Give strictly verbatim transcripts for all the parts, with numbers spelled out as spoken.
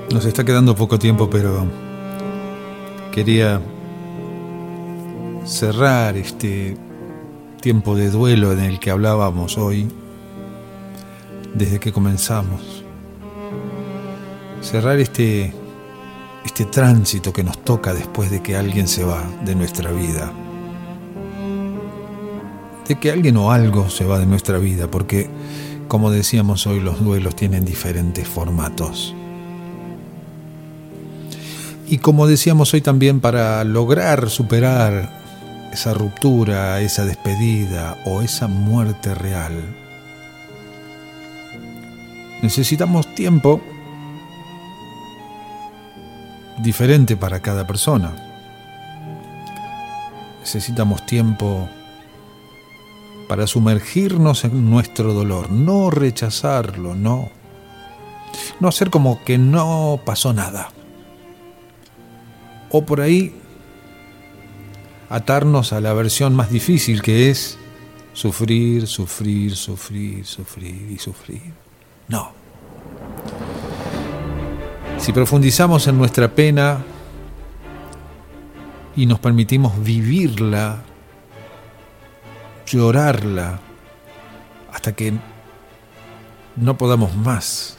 Nos está quedando poco tiempo, pero quería cerrar este tiempo de duelo en el que hablábamos hoy, desde que comenzamos. Cerrar este, este tránsito que nos toca después de que alguien se va de nuestra vida. De que alguien o algo se va de nuestra vida, porque, como decíamos hoy, los duelos tienen diferentes formatos. Y como decíamos hoy también, para lograr superar esa ruptura, esa despedida o esa muerte real, necesitamos tiempo diferente para cada persona. Necesitamos tiempo para sumergirnos en nuestro dolor, no rechazarlo, no. No hacer como que no pasó nada. O por ahí atarnos a la versión más difícil, que es sufrir, sufrir, sufrir, sufrir y sufrir. No. Si profundizamos en nuestra pena y nos permitimos vivirla, llorarla, hasta que no podamos más,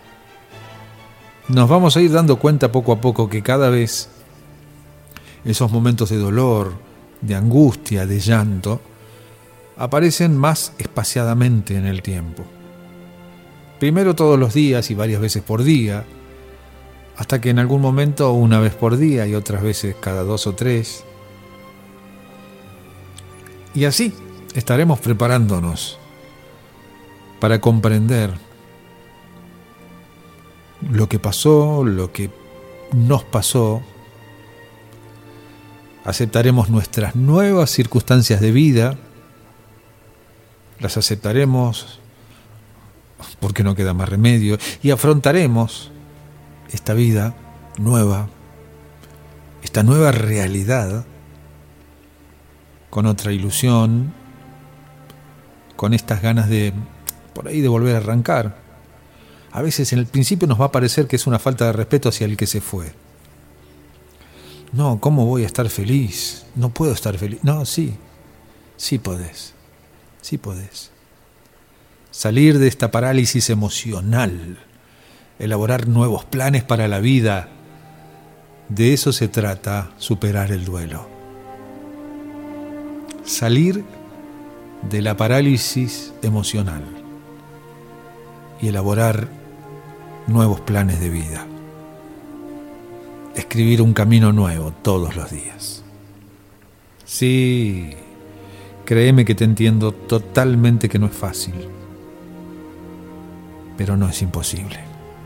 nos vamos a ir dando cuenta poco a poco que cada vez esos momentos de dolor, de angustia, de llanto, aparecen más espaciadamente en el tiempo. Primero todos los días y varias veces por día, hasta que en algún momento una vez por día y otras veces cada dos o tres. Y así estaremos preparándonos para comprender lo que pasó, lo que nos pasó. Aceptaremos nuestras nuevas circunstancias de vida, las aceptaremos porque no queda más remedio, y afrontaremos esta vida nueva, esta nueva realidad, con otra ilusión, con estas ganas de, por ahí, de volver a arrancar. A veces en el principio nos va a parecer que es una falta de respeto hacia el que se fue. No, ¿cómo voy a estar feliz? No puedo estar feliz. No, sí, sí podés, sí podés. Salir de esta parálisis emocional, elaborar nuevos planes para la vida, de eso se trata superar el duelo. Salir de la parálisis emocional y elaborar nuevos planes de vida. Escribir un camino nuevo todos los días. Sí, créeme que te entiendo totalmente que no es fácil, pero no es imposible.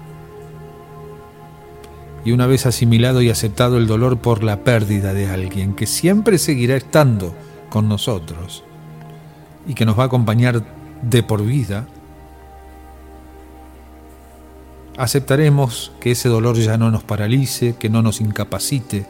Y una vez asimilado y aceptado el dolor por la pérdida de alguien que siempre seguirá estando con nosotros y que nos va a acompañar de por vida, aceptaremos que ese dolor ya no nos paralice, que no nos incapacite.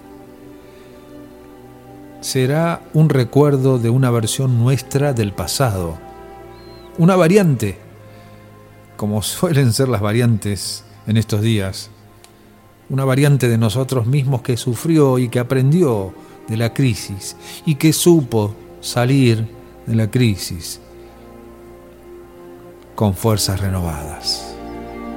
Será un recuerdo de una versión nuestra del pasado, una variante, como suelen ser las variantes en estos días, una variante de nosotros mismos que sufrió y que aprendió de la crisis y que supo salir de la crisis con fuerzas renovadas.